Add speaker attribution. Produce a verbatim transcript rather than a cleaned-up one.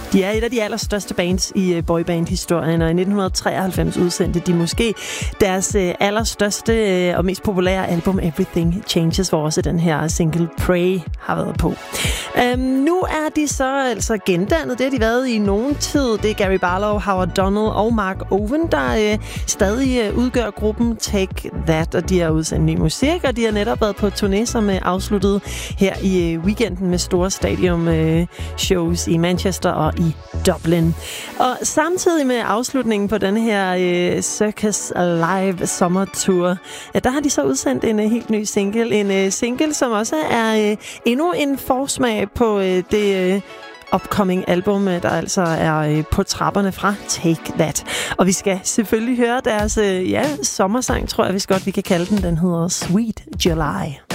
Speaker 1: De er et af de allerstørste bands i boyband-historien, og i nitten treoghalvfems udsendte de måske deres allerstørste og mest populære album Everything Changes, hvor også den her single Pray har været på. Um, nu er de så altså gendannet. Det har de været i nogen tid. Det er Gary Barlow, Howard Donald og Mark Owen, der uh, stadig uh, udgør gruppen Take That, og de har udsendt ny musik, og de har netop været på turné, som uh, afsluttet her i uh, weekenden med store stadium uh, shows i Manchester og i Dublin. Og samtidig med afslutningen på den her uh, Circus Live Summer Tour, ja, der har de så udsendt en uh, helt ny single. En uh, single, som også er uh, endnu en forsmag på uh, det uh, upcoming album, der altså er uh, på trapperne fra Take That. Og vi skal selvfølgelig høre deres uh, ja, sommersang, tror jeg, hvis godt vi kan kalde den. Den hedder Sweet July.